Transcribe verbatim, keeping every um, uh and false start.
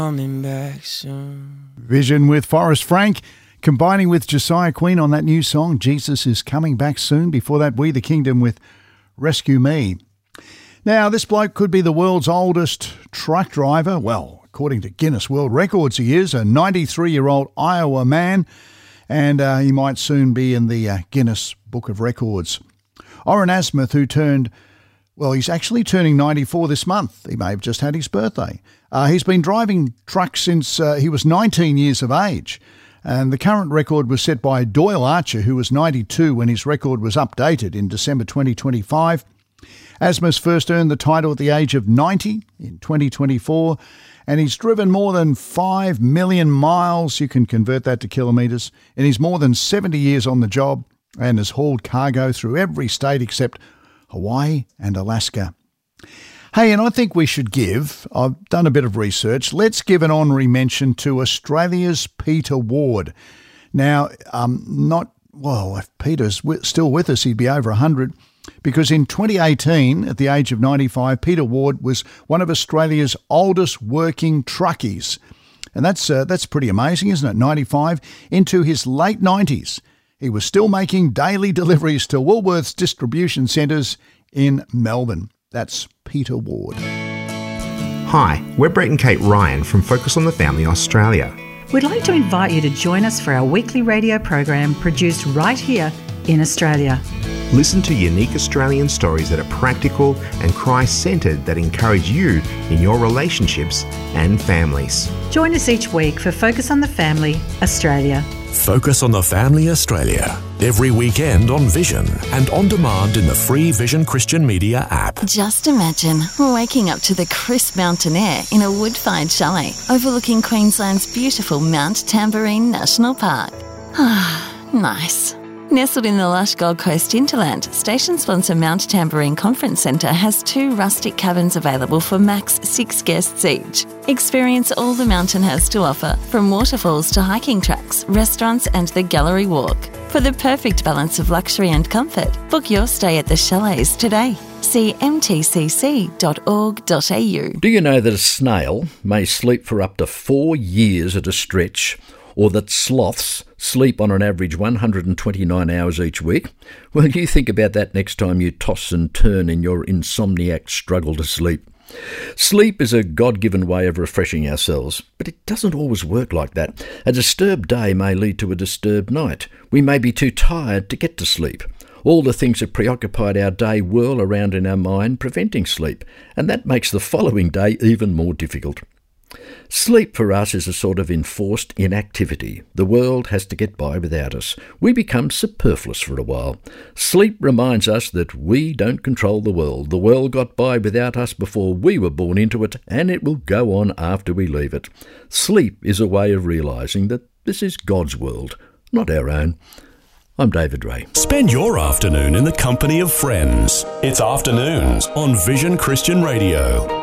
Coming back soon. Vision with Forrest Frank, combining with Josiah Queen on that new song, Jesus is Coming Back Soon. Before that, We the Kingdom with Rescue Me. Now, this bloke could be the world's oldest truck driver. Well, according to Guinness World Records, he is a ninety-three-year-old Iowa man, and uh, he might soon be in the uh, Guinness Book of Records. Oren Asmuth, who turned, well, he's actually turning ninety-four this month. He may have just had his birthday. Uh, he's been driving trucks since uh, he was nineteen years of age. And the current record was set by Doyle Archer, who was ninety-two when his record was updated in December twenty twenty-five. Asmus first earned the title at the age of ninety in twenty twenty-four, and he's driven more than five million miles. You can convert that to kilometres. And he's more than seventy years on the job and has hauled cargo through every state except Hawaii and Alaska. Hey, and I think we should give, I've done a bit of research, let's give an honorary mention to Australia's Peter Ward. Now, um, not, well, if Peter's w- still with us, he'd be over one hundred, because in twenty eighteen, at the age of ninety-five, Peter Ward was one of Australia's oldest working truckies. And that's uh, that's pretty amazing, isn't it? ninety-five, into his late nineties. He was still making daily deliveries to Woolworths distribution centres in Melbourne. That's Peter Ward. Hi, we're Brett and Kate Ryan from Focus on the Family Australia. We'd like to invite you to join us for our weekly radio program produced right here in Australia. Listen to unique Australian stories that are practical and Christ-centred that encourage you in your relationships and families. Join us each week for Focus on the Family Australia. Focus on the Family Australia, every weekend on Vision and on demand in the free Vision Christian Media app. Just imagine waking up to the crisp mountain air in a wood-fired chalet overlooking Queensland's beautiful Mount Tamborine National Park. Ah, nice. Nestled in the lush Gold Coast hinterland, station sponsor Mount Tamborine Conference Centre has two rustic cabins available for max six guests each. Experience all the mountain has to offer, from waterfalls to hiking tracks, restaurants and the gallery walk. For the perfect balance of luxury and comfort, book your stay at the chalets today. See m t c c dot org dot a u. Do you know that a snail may sleep for up to four years at a stretch, or that sloths sleep on an average one hundred twenty-nine hours each week? Well, you think about that next time you toss and turn in your insomniac struggle to sleep. Sleep is a God-given way of refreshing ourselves, but it doesn't always work like that. A disturbed day may lead to a disturbed night. We may be too tired to get to sleep. All the things that preoccupied our day whirl around in our mind, preventing sleep, and that makes the following day even more difficult. Sleep for us is a sort of enforced inactivity. The world has to get by without us. We become superfluous for a while. Sleep reminds us that we don't control the world. The world got by without us before we were born into it, and it will go on after we leave it. Sleep is a way of realising that this is God's world, not our own. I'm David Ray. Spend your afternoon in the company of friends. It's Afternoons on Vision Christian Radio.